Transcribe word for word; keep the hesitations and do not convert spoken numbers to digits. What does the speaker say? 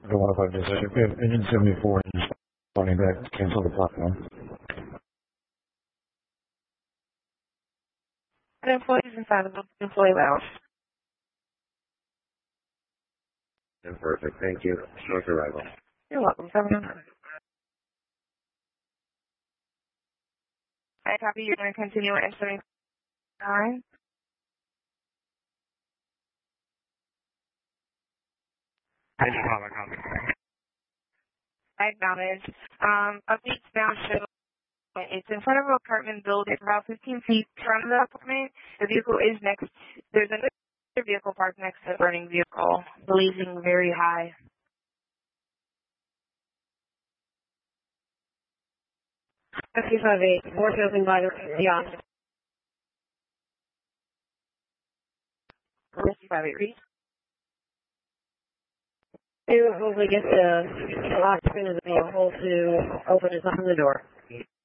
The modified decision. We have engine seventy-four responding back to cancel the platform. The employees inside of the employee lounge. Perfect. Thank you. Short arrival. You're welcome. seven oh nine. I copy. You're going to continue at seventy-nine. I just have a copy. I acknowledge. Um, updates now show it's in front of an apartment building, about fifteen feet from the apartment. The vehicle is next. There's another vehicle parked next to the burning vehicle, blazing very high. F two five eight, four thousand by the yacht. F two five eight, read. To hopefully get the occupant of the vehicle to open and open the door.